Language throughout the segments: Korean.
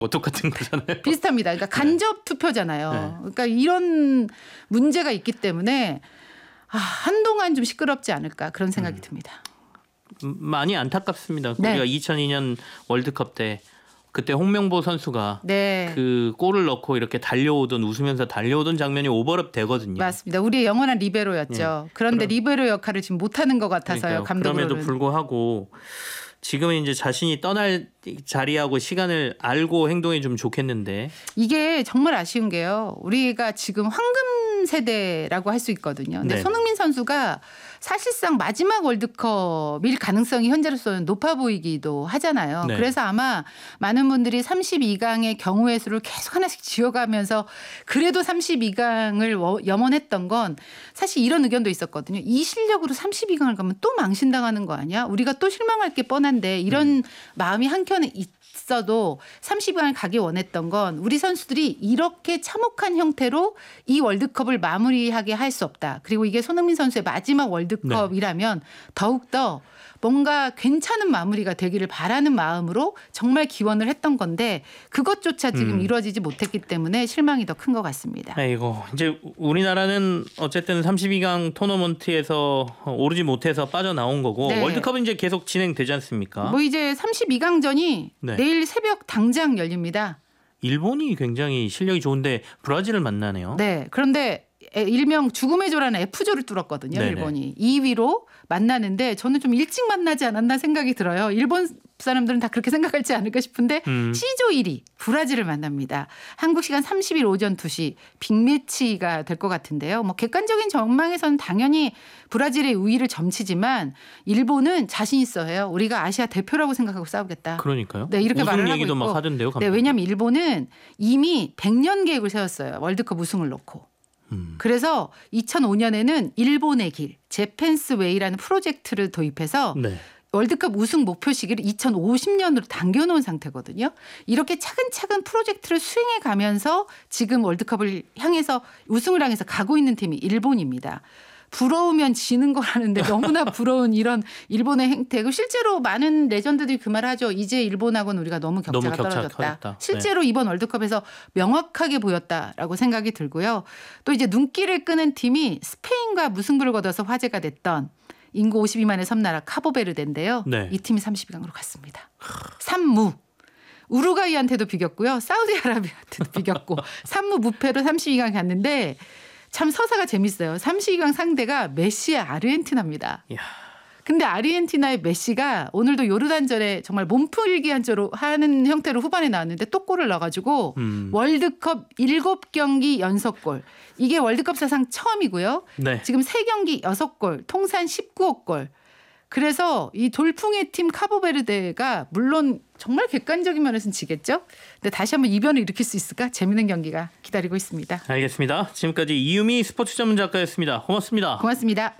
똑같은 거잖아요. 비슷합니다. 그러니까 간접 투표잖아요. 네. 그러니까 이런 문제가 있기 때문에 한동안 좀 시끄럽지 않을까 그런 생각이 듭니다. 많이 안타깝습니다. 네. 우리가 2002년 월드컵 때 그때 홍명보 선수가 네. 그 골을 넣고 이렇게 웃으면서 달려오던 장면이 오버랩 되거든요. 맞습니다. 우리의 영원한 리베로였죠. 그런데 리베로 역할을 지금 못하는 것 같아서요. 감독으로는. 그럼에도 불구하고 지금은 이제 자신이 떠날 자리하고 시간을 알고 행동이 좀 좋겠는데 이게 정말 아쉬운 게요. 우리가 지금 황금 세대라고 할 수 있거든요. 근데 네. 손흥민 선수가 사실상 마지막 월드컵일 가능성이 현재로서는 높아 보이기도 하잖아요. 네. 그래서 아마 많은 분들이 32강의 경우의 수를 계속 하나씩 지어가면서 그래도 32강을 염원했던 건 사실 이런 의견도 있었거든요. 이 실력으로 32강을 가면 또 망신당하는 거 아니야? 우리가 또 실망할 게 뻔한데 이런 마음이 한켠에 있어도 30강을 가기 원했던 건 우리 선수들이 이렇게 참혹한 형태로 이 월드컵을 마무리하게 할 수 없다. 그리고 이게 손흥민 선수의 마지막 월드컵이라면 더욱더 뭔가 괜찮은 마무리가 되기를 바라는 마음으로 정말 기원을 했던 건데 그것조차 지금 이루어지지 못했기 때문에 실망이 더 큰 것 같습니다. 아이고 이제 우리나라는 어쨌든 32강 토너먼트에서 오르지 못해서 빠져나온 거고 네. 월드컵은 이제 계속 진행되지 않습니까? 뭐 이제 32강전이 네. 내일 새벽 당장 열립니다. 일본이 굉장히 실력이 좋은데 브라질을 만나네요. 네. 그런데 일명 죽음의 조라는 F조를 뚫었거든요. 네네. 일본이. 2위로 만나는데 저는 좀 일찍 만나지 않았나 생각이 들어요. 일본 사람들은 다 그렇게 생각할지 않을까 싶은데 C조 1위 브라질을 만납니다. 한국 시간 30일 오전 2시 빅매치가 될 것 같은데요. 뭐 객관적인 전망에서는 당연히 브라질의 우위를 점치지만 일본은 자신 있어 해요. 우리가 아시아 대표라고 생각하고 싸우겠다. 그러니까요. 네, 이렇게 말을 우승 하고 얘기도 있고. 막 하던데요. 네, 감독님. 왜냐하면 일본은 이미 100년 계획을 세웠어요. 월드컵 우승을 놓고. 그래서 2005년에는 일본의 길, 재팬스 웨이라는 프로젝트를 도입해서 네. 월드컵 우승 목표 시기를 2050년으로 당겨놓은 상태거든요. 이렇게 차근차근 프로젝트를 수행해 가면서 지금 월드컵을 향해서 우승을 향해서 가고 있는 팀이 일본입니다. 부러우면 지는 거라는데 너무나 부러운 이런 일본의 행태고 실제로 많은 레전드들이 그 말 하죠. 이제 일본하고는 우리가 너무 격차가 떨어졌다. 커졌다. 실제로 이번 월드컵에서 명확하게 보였다라고 생각이 들고요. 또 이제 눈길을 끄는 팀이 스페인과 무승부를 거둬서 화제가 됐던 인구 52만의 섬나라 카보베르데인데요. 네. 이 팀이 32강으로 갔습니다. 3무. 우루과이한테도 비겼고요. 사우디아라비아한테도 비겼고 3무 무패로 32강 갔는데 참 서사가 재밌어요. 32강 상대가 메시의 아르헨티나입니다. 이야. 근데 아르헨티나의 메시가 오늘도 요르단전에 정말 몸풀기 하는 형태로 후반에 나왔는데 또 골을 넣어가지고 월드컵 7경기 연속골. 이게 월드컵 사상 처음이고요. 네. 지금 3경기 6골, 통산 19호 골. 그래서 이 돌풍의 팀 카보베르데가 물론 정말 객관적인 면에서는 지겠죠. 근데 다시 한번 이변을 일으킬 수 있을까? 재밌는 경기가 기다리고 있습니다. 알겠습니다. 지금까지 이유미 스포츠 전문 작가였습니다. 고맙습니다. 고맙습니다.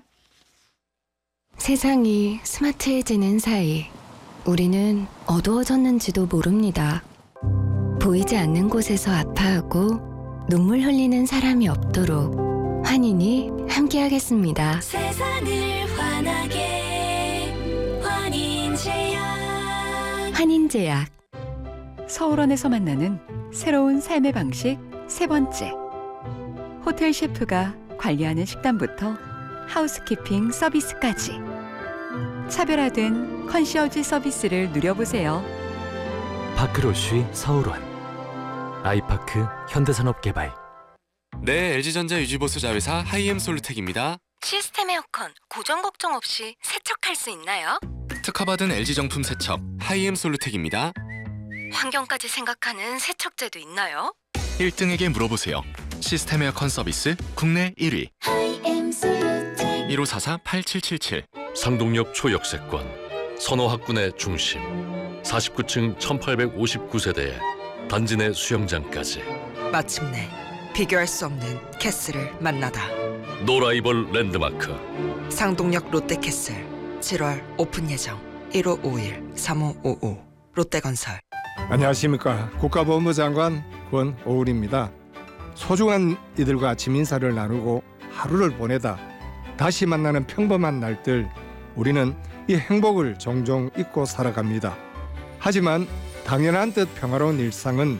세상이 스마트해지는 사이 우리는 어두워졌는지도 모릅니다. 보이지 않는 곳에서 아파하고 눈물 흘리는 사람이 없도록 환인이 함께하겠습니다. 세상을 환하게 환인제약. 환인제약. 서울원에서 만나는 새로운 삶의 방식 세 번째. 호텔 셰프가 관리하는 식단부터 하우스키핑 서비스까지 차별화된 컨시어지 서비스를 누려보세요. 파크로쉬 서울원 아이파크 현대산업개발. 네, LG전자 유지보수 자회사 하이엠솔루텍입니다. 시스템 에어컨 고정 걱정 없이 세척할 수 있나요? 특허받은 LG 정품 세척 하이엠솔루텍입니다. 환경까지 생각하는 세척제도 있나요? 1등에게 물어보세요. 시스템 에어컨 서비스 국내 1위. 1544-8777. 상동역 초역세권, 선호학군의 중심, 49층 1859세대에 단지 내 수영장까지. 마침내 비교할 수 없는 캐슬을 만나다. 노라이벌 랜드마크. 상동역 롯데캐슬 7월 오픈 예정. 1551-3555 롯데건설. 안녕하십니까. 국가보훈부 장관 권오울입니다. 소중한 이들과 아침 인사를 나누고 하루를 보내다 다시 만나는 평범한 날들, 우리는 이 행복을 종종 잊고 살아갑니다. 하지만 당연한 듯 평화로운 일상은